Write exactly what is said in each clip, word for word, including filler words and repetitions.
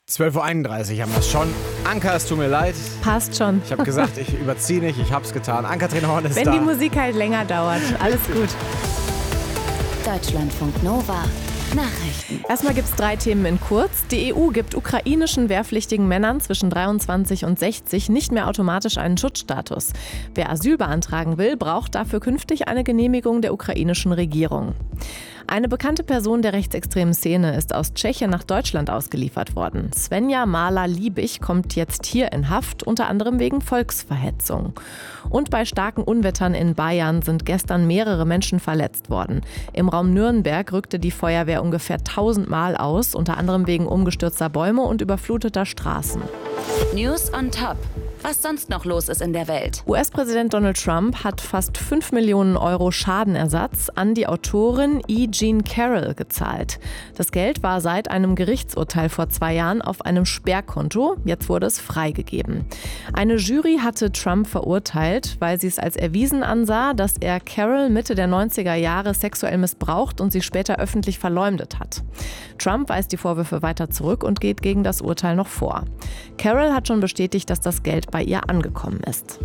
zwölf Uhr einunddreißig haben wir es schon. Anka, es tut mir leid. Passt schon. Ich habe gesagt, ich überziehe nicht, ich hab's getan. Anka-Trainer Horn ist Wenn da. die Musik halt länger dauert. Alles gut. Deutschlandfunk Nova. Nachrichten. Erstmal gibt es drei Themen in kurz. Die E U gibt ukrainischen wehrpflichtigen Männern zwischen dreiundzwanzig und sechzig nicht mehr automatisch einen Schutzstatus. Wer Asyl beantragen will, braucht dafür künftig eine Genehmigung der ukrainischen Regierung. Eine bekannte Person der rechtsextremen Szene ist aus Tschechien nach Deutschland ausgeliefert worden. Svenja Mahler-Liebig kommt jetzt hier in Haft, unter anderem wegen Volksverhetzung. Und bei starken Unwettern in Bayern sind gestern mehrere Menschen verletzt worden. Im Raum Nürnberg rückte die Feuerwehr ungefähr tausend Mal aus, unter anderem wegen umgestürzter Bäume und überfluteter Straßen. News on Top. Was sonst noch los ist in der Welt. U S-Präsident Donald Trump hat fast fünf Millionen Euro Schadenersatz an die Autorin E. Jean Carroll gezahlt. Das Geld war seit einem Gerichtsurteil vor zwei Jahren auf einem Sperrkonto. Jetzt wurde es freigegeben. Eine Jury hatte Trump verurteilt, weil sie es als erwiesen ansah, dass er Carroll Mitte der neunziger Jahre sexuell missbraucht und sie später öffentlich verleumdet hat. Trump weist die Vorwürfe weiter zurück und geht gegen das Urteil noch vor. Carroll hat schon bestätigt, dass das Geld bei ihr angekommen ist.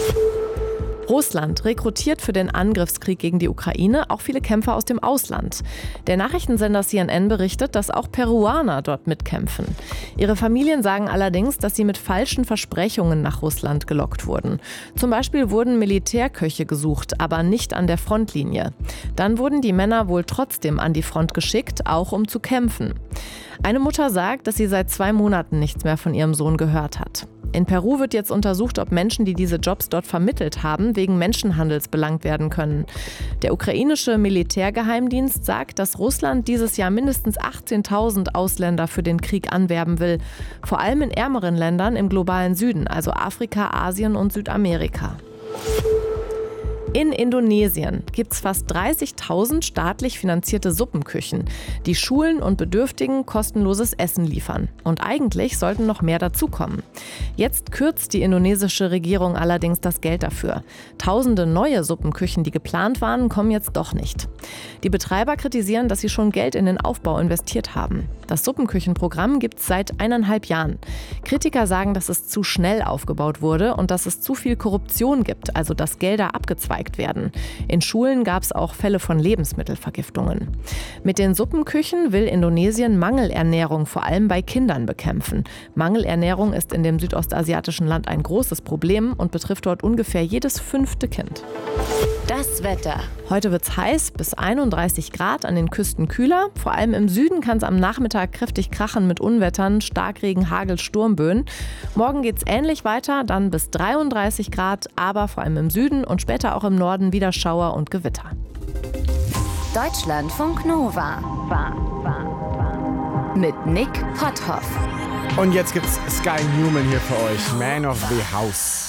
Russland rekrutiert für den Angriffskrieg gegen die Ukraine auch viele Kämpfer aus dem Ausland. Der Nachrichtensender C N N berichtet, dass auch Peruaner dort mitkämpfen. Ihre Familien sagen allerdings, dass sie mit falschen Versprechungen nach Russland gelockt wurden. Zum Beispiel wurden Militärköche gesucht, aber nicht an der Frontlinie. Dann wurden die Männer wohl trotzdem an die Front geschickt, auch um zu kämpfen. Eine Mutter sagt, dass sie seit zwei Monaten nichts mehr von ihrem Sohn gehört hat. In Peru wird jetzt untersucht, ob Menschen, die diese Jobs dort vermittelt haben, wegen Menschenhandels belangt werden können. Der ukrainische Militärgeheimdienst sagt, dass Russland dieses Jahr mindestens achtzehntausend Ausländer für den Krieg anwerben will. Vor allem in ärmeren Ländern im globalen Süden, also Afrika, Asien und Südamerika. In Indonesien gibt es fast dreißigtausend staatlich finanzierte Suppenküchen, die Schulen und Bedürftigen kostenloses Essen liefern. Und eigentlich sollten noch mehr dazukommen. Jetzt kürzt die indonesische Regierung allerdings das Geld dafür. Tausende neue Suppenküchen, die geplant waren, kommen jetzt doch nicht. Die Betreiber kritisieren, dass sie schon Geld in den Aufbau investiert haben. Das Suppenküchenprogramm gibt es seit eineinhalb Jahren. Kritiker sagen, dass es zu schnell aufgebaut wurde und dass es zu viel Korruption gibt, also dass Gelder abgezweigt werden. In Schulen gab es auch Fälle von Lebensmittelvergiftungen. Mit den Suppenküchen will Indonesien Mangelernährung vor allem bei Kindern bekämpfen. Mangelernährung ist in dem südostasiatischen Land ein großes Problem und betrifft dort ungefähr jedes fünfte Kind. Das Wetter. Heute wird es heiß, bis einunddreißig Grad, an den Küsten kühler. Vor allem im Süden kann es am Nachmittag kräftig krachen mit Unwettern, Starkregen, Hagel, Sturmböen. Morgen geht es ähnlich weiter, dann bis dreiunddreißig Grad, aber vor allem im Süden und später auch im Norden wieder Schauer und Gewitter. Deutschlandfunk Nova. War, war, war. Mit Nick Potthoff. Und jetzt gibt's Sky Newman hier für euch. Man of the House.